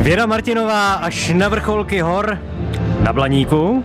Věra Martinová až na vrcholky hor na Blaníku.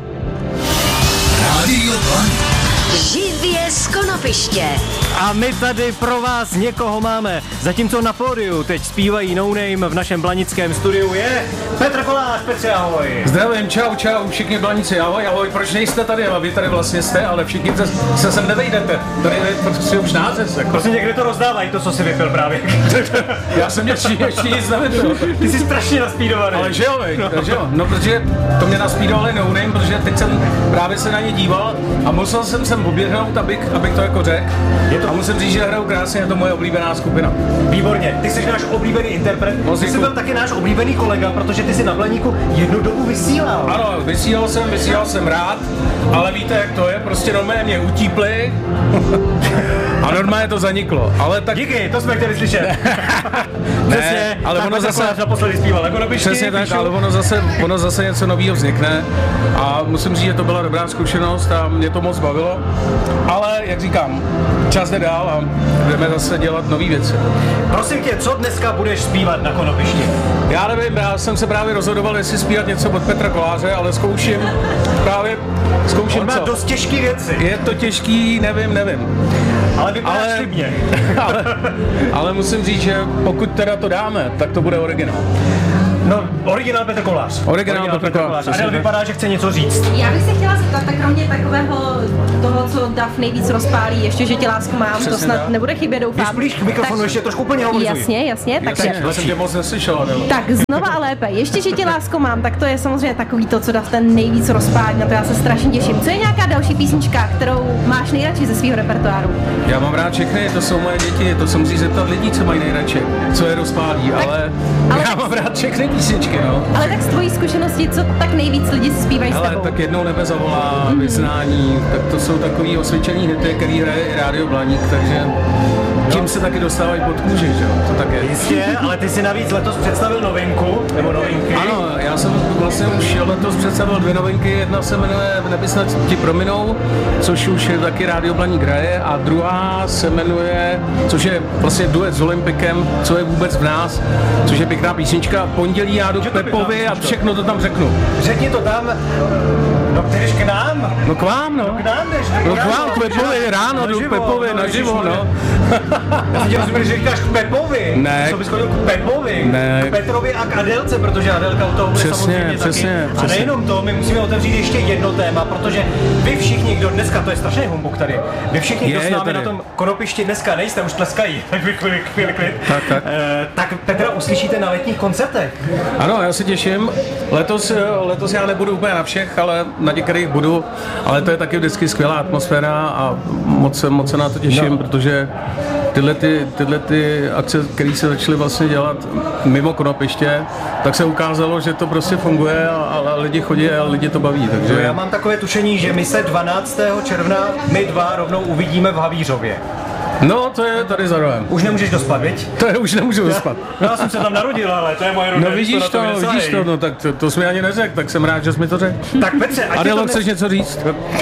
Rádio Blaník. Živě z Konopiště. A my tady pro vás někoho máme. Zatímco na pódiu teď zpívají No Name, v našem blanickém studiu je Petr Kolář. Petře, ahoj. Zdravím, čau, všichni Blaníci, ahoj, proč nejste tady, ale vy tady vlastně jste, ale všichni se sem nevejdete, tady je prostě už název. Jako. Prosím, někde to rozdávají, to, co jsi vypil právě. Já jsem ještě nic nevypil. Ty jsi strašně naspídovaný. Ale že jo, no protože to mě naspídovali No Name, protože teď jsem právě se na ně díval a musel jsem sem oběhnout, abych to jako řekl. A musím říct, že hrajou krásně, je to moje oblíbená skupina. Výborně, ty jsi náš oblíbený interpret, ty jsi byl taky náš oblíbený kolega, protože ty jsi na Blaníku jednu dobu vysílal. Ano, vysílal jsem rád, ale víte, jak to je, prostě normálně mě utípli a normálně to zaniklo, ale tak... Díky, to jsme chtěli slyšet. Ne, ale ono zase... naposledy zpíval, jako Přesně tak, ale ono zase něco nového vznikne a musím říct, že to byla dobrá zkušenost a mě to moc bavilo, ale jak říkám, čas jde dál a budeme zase dělat nové věci. Prosím tě, co dneska budeš zpívat na Konopišti? Já nevím, já jsem se právě rozhodoval, jestli zpívat něco od Petra Koláře, ale zkouším On má co? dost těžký věci. Je to těžký, nevím. Ale vypadá slibně. ale musím říct, že pokud teda to dáme, tak to bude originál. No, originál Petr Kolář. Originál Petr Kolář. Adel vypadá, že chce něco říct. Já bych se chtěla zeptat, tak kromě takového toho, co Dav nejvíc rozpálí, ještě, že tě lásku mám, Přesně to snad tak. nebude chybět, doufám. Když blíž k mikrofonu, ještě trošku úplně hovorizuj. Jasně, takže... Já jsem tě moc neslyšel, Adel. Tak znova a lépe, ještě, že tě lásku mám, tak to je samozřejmě takový to, co Dav ten nejvíc rozpálí, na to já se strašně těším. Co je nějaká další písnička, kterou máš nejradši ze svého repertoáru? Já mám rád všechny, to jsou moje děti, to se musí zeptat lidí, co mají nejradši, co je rozpálí, ale já mám rád všechny písničky, no. Ale tak z tvojí zkušenosti, co tak nejvíc lidi zpívají s tebou? Tak Jednou nebe zavolá, Vyznání, tak to jsou takový osvědčený hity, který hraje i Rádio Blaník, takže tím se taky dostávají pod kůži, že jo, to tak je. Jistě, ale ty si navíc letos představil novinku, nebo novinky. Ano, já jsem vlastně už letos představil 2 novinky, jedna se jmenuje Neby snad ti prominou, což už je taky Rádio Blaník hraje, a druhá se jmenuje, což je vlastně duet s Olympikem, co je vůbec v nás, což je pěkná písnička. Pondělí já jdu k Pepovi a všechno to tam řeknu. Řekni to tam. No, ty jdeš k nám? No k vám, no. K nám jdeš. No k vám, k Pepovi, ráno jdu k Pepovi, naživo, no. Já si tě rozumím, že říkáš k Pepovi. Ne. Co bys chodil k Pepovi? Ne. K Petrovi a k Adelce, protože Adelka u toho bude samozřejmě taky. A nejenom to, my musíme otevřít ještě jedno téma, protože vy všichni, kdo dneska, to je strašný humbuk tady, vy všichni, kdo s námi na tom Konopišti dneska nejste, už tleskají, tak chvíli klid. Tak Petra uslyšíte na letních koncertech. Ano, já se těším. Letos já nebudu úplně na všech, ale na některých budu, ale to je taky vždycky skvělá atmosféra a moc se na to těším, protože tyhle ty akce, které se začaly vlastně dělat mimo Konopiště, tak se ukázalo, že to prostě funguje a lidi chodí a lidi to baví, takže... Já mám takové tušení, že my se 12. června my dva rovnou uvidíme v Havířově. No, to je tady za rohem. Už nemůžeš dospat, viď? To je, už nemůžu dospat. Já jsem se tam narodil, ale to je moje rodina. No vidíš to, no tak to jsi mi ani neřekl, tak jsem rád, že jsi mi to řekl. Tak Petře, Adelo, chceš něco říct?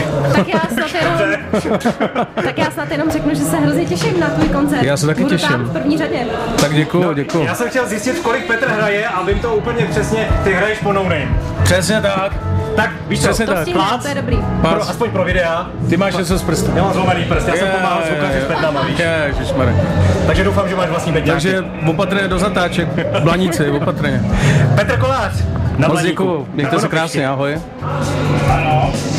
Tak já snad jenom řeknu, že se hrozně těším na tvůj koncert. Já se taky těším. Budu tam v první řadě. Tak děkuju. Já jsem chtěl zjistit, kolik Petr hraje a vím to úplně přesně, ty hraješ po No Name. Přesně tak. Tak víš co, To je dobrý. Aspoň pro videa. Ty máš něco z prstu. Já mám zlomený prst, já jsem pomáhal zvukaři s bednama, víš. Ježišmarja. Takže doufám, že máš vlastní bedňáky. Takže opatrně do zatáček, Blaníci, opatrně. Petr Kolář, na Moc Blaníku. děkuju, mějte se krásně, ahoj. Ano.